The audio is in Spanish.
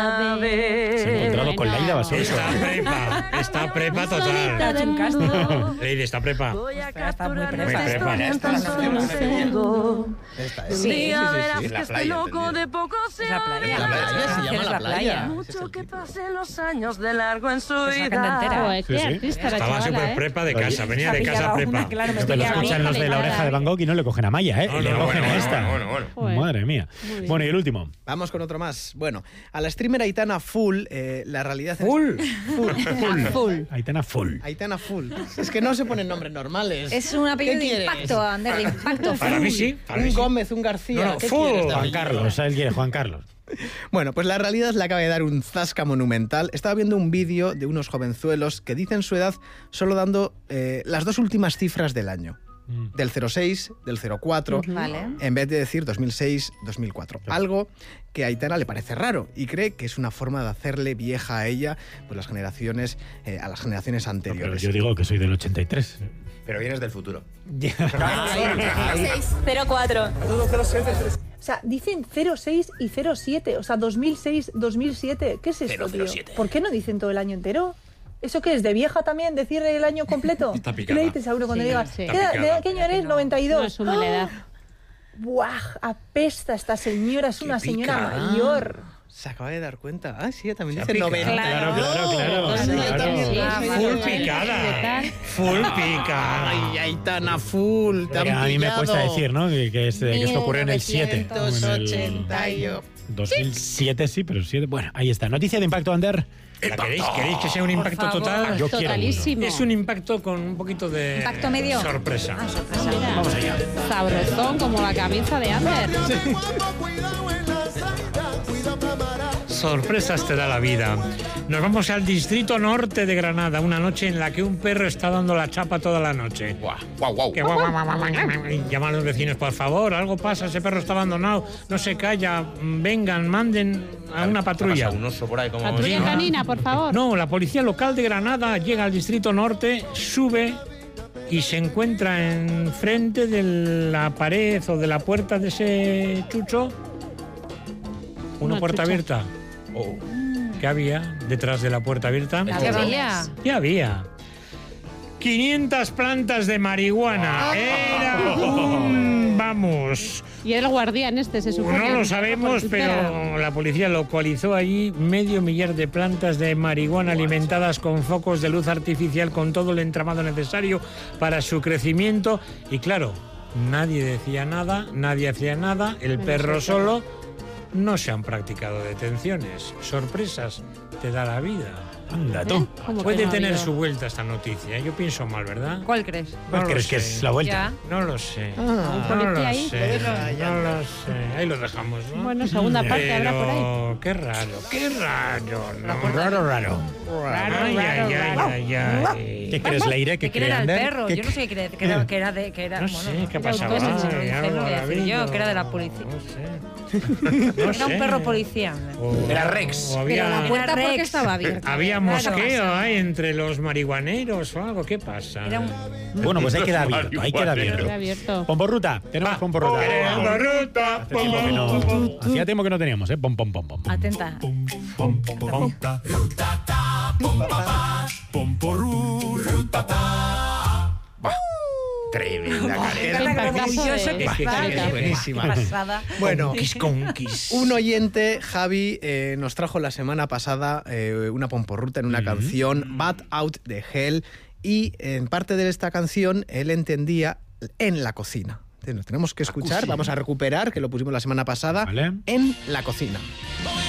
Se ha encontrado con Laida Basolo. Está prepa total. Leire, está prepa. Está muy prepa. Sí. Es la playa. Es la playa. La playa se llama la playa. Mucho que pasen los años de largo en su Te sacan de entera. vida. Qué artista la Estaba chavala, súper prepa de casa, venía de casa prepa. Claro, me Esto lo pilla a mí. escuchan los de La Oreja de Van Gogh y no le cogen a Maya, ¿eh? No, le no, cogen bueno, a esta. Joder. Madre mía. Bueno, y el último. Vamos con otro más. Bueno, a la streamer Aitana Full, la realidad es... Full. Full. Aitana Full. Aitana Full. Es que no se ponen nombres normales. Es un apellido ¿Qué de quieres? impacto, Ander, de impacto. Para mí sí. Para mí Un sí. Gómez, un García. No, ¿Qué Full. quieres de Juan apellido? Carlos, él quiere Juan Carlos. Bueno, pues la realidad le acaba de dar un zasca monumental. Estaba viendo un vídeo de unos jovenzuelos que dicen su edad solo dando las dos últimas cifras del año. Del 06, del 04, Vale. en vez de decir 2006, 2004. Algo que a Aitana le parece raro y cree que es una forma de hacerle vieja a ella, pues las generaciones, a las generaciones Pero anteriores. yo digo que soy del 83. Pero vienes del futuro. 04. O sea, dicen 06 y 07, o sea, 2006, 2007. ¿Qué es esto, tío? 007. ¿Por qué no dicen todo el año entero? ¿Eso qué es? ¿De vieja también decir el año completo? Está ¿Qué picada. le dices a uno cuando Sí, diga, sí. ¿qué edad- ¿de qué año eres? 92. No asume la edad. ¡Buah! Apesta esta señora, es una señora picada. mayor. Se acaba de dar cuenta. Ah, sí, también Se dice ha 90. Claro, claro. Sí, Full sí, picada. Full picada. Ay, Aitana Full. te han A mí me pillado. cuesta decir, ¿no? Que esto ocurrió en el 7. 1988. 2007 sí, pero 7. Bueno, ahí está. Noticia de impacto, Ander. ¿La queréis? ¿Queréis que sea un impacto total? Yo quiero Totalísimo. Es un impacto con un poquito de ¿Impacto medio? sorpresa. Mira, Vamos allá. sabrosón como la cabeza de Ander. Sorpresas te da la vida. Nos vamos al distrito norte de Granada, una noche en la que un perro está dando la chapa toda la noche. Guau. Que y llaman a los vecinos, por favor, algo pasa, ese perro está abandonado, no se calla, vengan, manden a una patrulla. Pasa un oso por ahí como... Patrulla canina, por favor. No, la policía local de Granada llega al distrito norte, sube y se encuentra enfrente de la pared o de la puerta de ese chucho una puerta chucha. abierta. ¿Qué había detrás de la puerta abierta? ¿Qué había? ¿Qué había? 500 plantas de marihuana. Era un... Vamos. Y era el guardián este, se supone. No lo sabemos, pero la policía localizó allí 500.000 de plantas de marihuana alimentadas con focos de luz artificial con todo el entramado necesario para su crecimiento. Y claro, nadie decía nada, nadie hacía nada, el perro solo. No se han practicado detenciones. Sorpresas te da la vida. Anda, tú. ¿Cómo que Puede no ha tener habido? su vuelta esta noticia. Yo pienso mal, ¿verdad? ¿Cuál crees? ¿Cuál No crees lo que sé. es la vuelta? Ya. No lo sé. ¿Un No policía lo ahí? sé. No lo sé. Ahí lo dejamos, ¿no? Bueno, segunda parte habrá por ahí. Pero qué raro, qué raro. ¿no? Raro, raro. Ay, ay, ay, ay, ay. ¿Qué crees, Leire? ¿Qué ¿De quién era el cree, Ander? perro? ¿Qué Yo no sé qué era, que era de... Que era, No bueno, sé, ¿qué era pasaba? autónomo, se lo dije, Algo no voy a habrá decir yo, habido. que era de la policía. No sé. No Era sé. un perro policía. Era Rex. O Pero la había, puerta Rex. porque estaba abierta. había Claro. mosqueo ahí entre los marihuaneros o algo. ¿Qué pasa? Era un... Bueno, pues ahí queda abierto. Ahí queda abierto. Queda abierto. Pomporruta. Tenemos pomporruta. Querendo ruta. Hace tiempo que no- Hacía tiempo que no teníamos, ¿eh? Pom, pom, pom, pom. Atenta. Tremenda careta. Orgulloso que está. Qué buenísima. Pasada. Bueno, Conquis. un oyente, Javi, nos trajo la semana pasada una pomporruta en una canción, Bad Out de Hell, y en parte de esta canción él entendía en la cocina. Entonces, nos tenemos que escuchar, vamos a recuperar, que lo pusimos la semana pasada, Vale. en la cocina. Voy